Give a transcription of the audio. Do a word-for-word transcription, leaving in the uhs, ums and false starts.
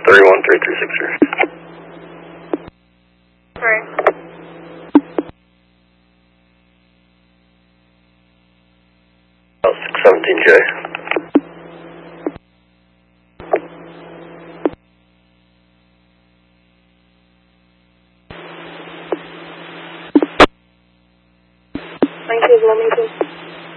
three one three three six three. Sorry. Oh, six seventeen J. Thank you,